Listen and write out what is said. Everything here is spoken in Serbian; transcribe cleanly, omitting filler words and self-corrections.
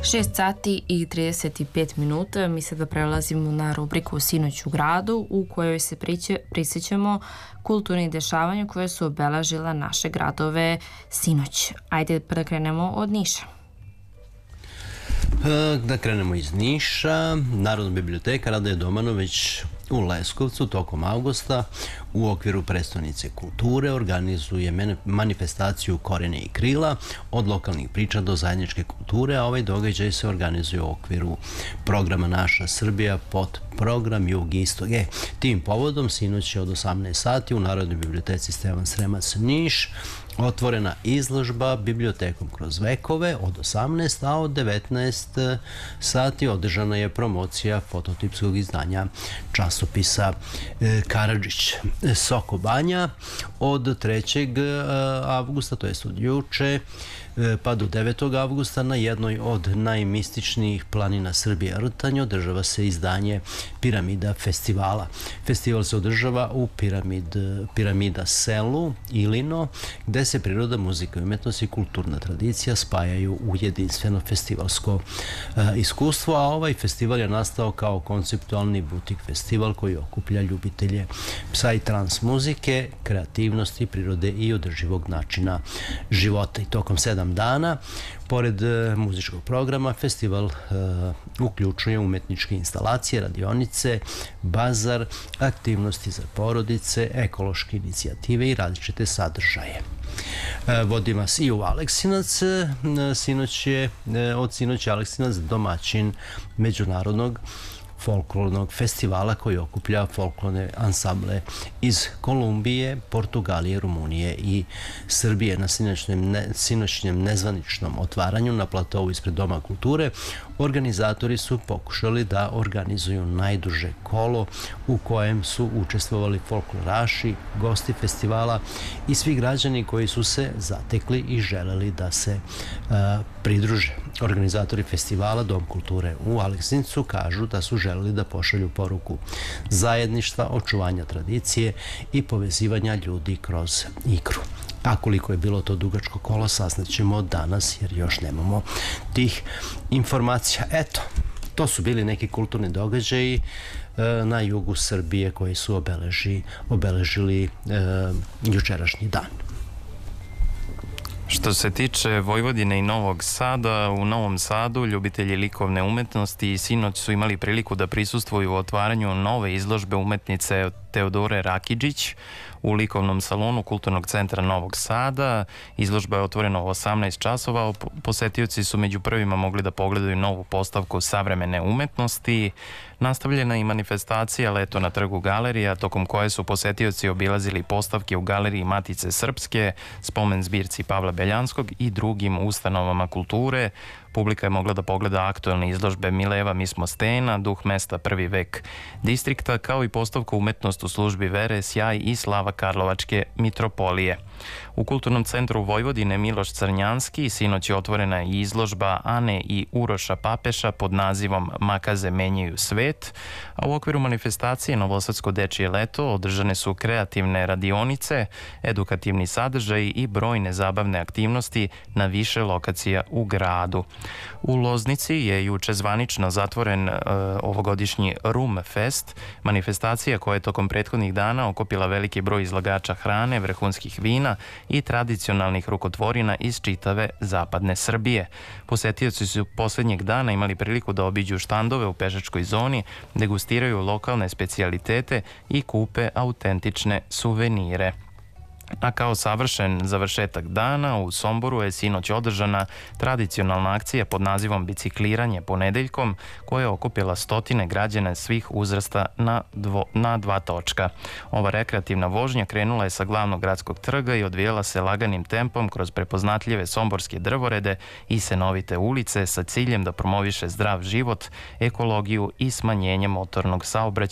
6 sati i 35 minuta. Mi sada prelazimo na rubriku Sinoć u gradu, u kojoj se prisjećamo kulturnih dešavanja koje su obeležila naše gradove sinoć. Ajde da krenemo od Niša. Da krenemo iz Niša. Narodna biblioteka Radoje Domanović u Leskovcu tokom avgusta u okviru prestonice kulture organizuje manifestaciju Korene i krila od lokalnih priča do zajedničke kulture, a ovaj događaj se organizuje u okviru programa Naša Srbija pod program Jug Istok. Tim povodom sinoć je od 18 sati u Narodnoj biblioteci Stevan Sremac Niš otvorena izložba Bibliotekom kroz vekove od 18, a od 19 sati održana je promocija fototipskog izdanja časopisa Karadžić. Soko Banja od 3. avgusta, to je od juče, pa do 9. avgusta na jednoj od najmističnijih planina Srbije Rtanj održava se izdanje Piramida festivala. Festival se održava u Piramida selu Ilino, gde se priroda, muzika i umetnost i kulturna tradicija spajaju u jedinstveno festivalsko iskustvo, a ovaj festival je nastao kao konceptualni butik festival koji okuplja ljubitelje psa i trans muzike, kreativnosti, prirode i održivog načina života. I tokom 7 dana, pored muzičkog programa, festival uključuje umetničke instalacije, radionice, bazar, aktivnosti za porodice, ekološke inicijative i različite sadržaje. Vodim vas i u Aleksinac. Od sinoć je Aleksinac domaćin međunarodnog folklornog festivala koji okuplja folklorne ansamble iz Kolumbije, Portugalije, Rumunije i Srbije. Na sinoćnjem nezvaničnom otvaranju na platovu ispred Doma kulture organizatori su pokušali da organizuju najduže kolo u kojem su učestvovali folkloraši, gosti festivala i svi građani koji su se zatekli i želeli da se pridruže. Organizatori festivala Dom kulture u Aleksincu kažu da su želeli da pošalju poruku zajedništva, očuvanja tradicije i povezivanja ljudi kroz igru. A koliko je bilo to dugačko kolo, saznaćemo danas jer još nemamo tih informacija. Eto, to su bili neki kulturni događaji na jugu Srbije koji su obeležili jučerašnji dan. Što se tiče Vojvodine i Novog Sada, u Novom Sadu ljubitelji likovne umetnosti sinoć su imali priliku da prisustvuju u otvaranju nove izložbe umetnice Teodore Rakidžić u likovnom salonu Kulturnog centra Novog Sada. Izložba je otvorena u 18 časova. Posetioci su među prvima mogli da pogledaju novu postavku savremene umetnosti. Nastavljena i manifestacija Leto na trgu galerija, tokom koje su posetioci obilazili postavke u galeriji Matice Srpske, spomen zbirci Pavla Beljanskog i drugim ustanovama kulture. Publika je mogla da pogleda aktuelne izložbe Mileva Mi smo stena, Duh mesta prvi vek distrikta, kao i postavku Umetnost u službi vere, sjaj i slava Karlovačke mitropolije. U Kulturnom centru Vojvodine Miloš Crnjanski sinoć je otvorena i izložba Ane i Uroša Papeša pod nazivom Makaze menjaju svet, a u okviru manifestacije Novosadsko dečije leto održane su kreativne radionice, edukativni sadržaji i brojne zabavne aktivnosti na više lokacija u gradu. U Loznici je juče zvanično zatvoren ovogodišnji Rum Fest, manifestacija koja je tokom prethodnih dana okupila veliki broj izlagača hrane, vrhunskih vina i tradicionalnih rukotvorina iz čitave zapadne Srbije. Posetioci su poslednjeg dana imali priliku da obiđu štandove u pešačkoj zoni, degustiraju lokalne specijalitete i kupe autentične suvenire. A kao savršen završetak dana u Somboru je sinoć održana tradicionalna akcija pod nazivom Bicikliranje ponedeljkom, koja je okupila stotine građana svih uzrasta na 2 točka. Ova rekreativna vožnja krenula je sa glavnog gradskog trga i odvijala se laganim tempom kroz prepoznatljive somborske drvorede i senovite ulice sa ciljem da promoviše zdrav život, ekologiju i smanjenje motornog saobraćaja